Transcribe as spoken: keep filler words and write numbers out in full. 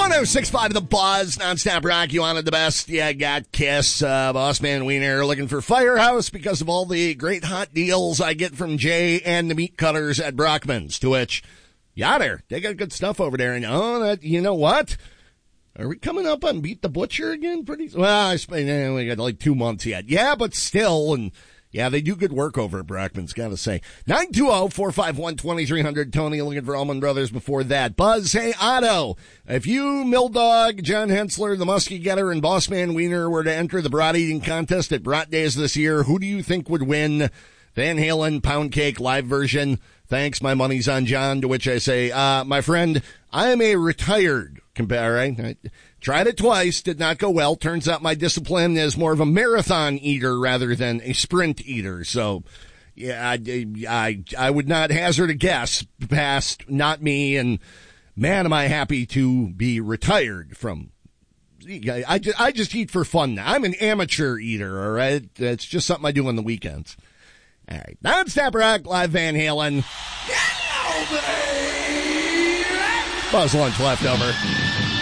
one oh six point five The Buzz, nonstop rock. You wanted the best. Yeah, got Kiss. Uh, Boss Man Wiener looking for Firehouse because of all the great hot deals I get from Jay and the meat cutters at Brockman's. To which, yeah, there. They got good stuff over there. And, oh, that, you know what? Are we coming up on Beat the Butcher again? Pretty well, I suppose eh, we got like two months yet. Yeah, but still, and yeah, they do good work over at Brockman's, gotta say. nine two zero, four five one, two three zero zero. Tony looking for Allman Brothers before that. Buzz, hey, Otto, if you, Mill Dog, John Hensler, the Muskie Getter, and Bossman Wiener were to enter the brat eating contest at Brat Days this year, who do you think would win? Van Halen Pound Cake live version. Thanks, my money's on John, to which I say, uh, my friend, I am a retired compare. I tried it twice, did not go well. Turns out my discipline is more of a marathon eater rather than a sprint eater. So, yeah, I, I, I would not hazard a guess past not me. And man, am I happy to be retired from. I just, I just eat for fun now. I'm an amateur eater, all right? It's just something I do on the weekends. All right. Non-stop rock, live Van Halen. Hello, baby! Buzz lunch left over.